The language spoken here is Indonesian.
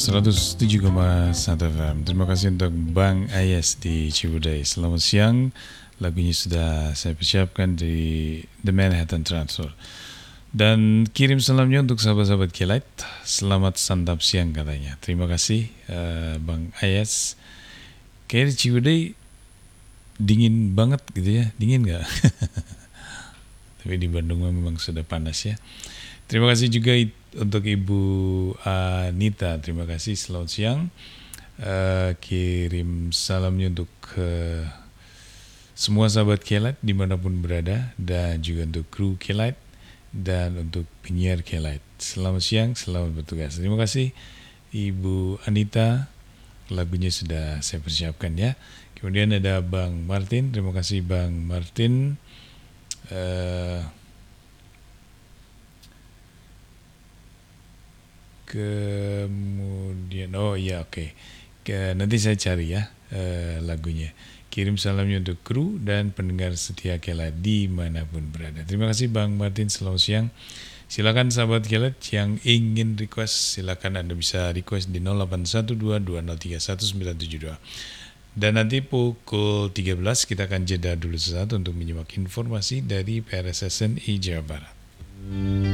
107,1 FM. Terima kasih untuk Bang Ayas di Cibudai. Selamat siang. Lagunya sudah saya persiapkan di The Manhattan Transfer. Dan kirim salamnya untuk sahabat-sahabat Kilat. Selamat santap siang katanya. Terima kasih Bang Ayas. Kayak di Cibudai dingin banget gitu ya. Dingin gak? Tapi di Bandung memang sudah panas ya. Terima kasih juga untuk Ibu Anita. Terima kasih, selamat siang. Kirim salamnya untuk semua sahabat Kilat dimanapun berada, dan juga untuk kru Kilat dan untuk penyiar Kilat. Selamat siang, selamat bertugas. Terima kasih Ibu Anita. Lagunya sudah saya persiapkan ya. Kemudian ada Bang Martin. Terima kasih Bang Martin. Kemudian oke. Nanti saya cari ya lagunya. Kirim salamnya untuk kru dan pendengar setia Kilat dimanapun berada. Terima kasih Bang Martin, selamat siang. Silakan sahabat Kilat yang ingin request, silakan Anda bisa request di 0812203192. Dan nanti pukul 13 kita akan jeda dulu sesaat untuk menyimak informasi dari PRSSNI Jawa Barat.